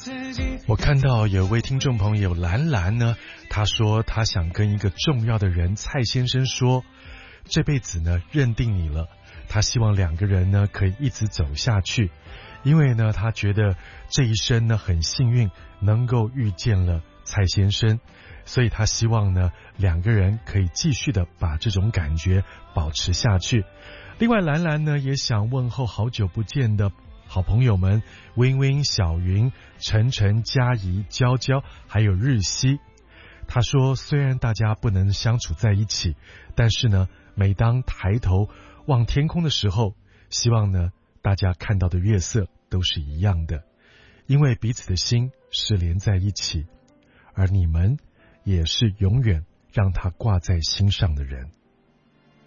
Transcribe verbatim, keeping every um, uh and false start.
我看到有位听众朋友兰兰呢，她说她想跟一个重要的人蔡先生说，这辈子呢认定你了，她希望两个人呢可以一直走下去，因为呢她觉得这一生呢很幸运能够遇见了蔡先生，所以她希望呢两个人可以继续的把这种感觉保持下去。另外兰兰呢也想问候好久不见的好朋友们 Win Win、 小云、晨晨、嘉怡、娇娇还有日曦。他说虽然大家不能相处在一起，但是呢每当抬头望天空的时候，希望呢大家看到的月色都是一样的，因为彼此的心是连在一起，而你们也是永远让他挂在心上的人。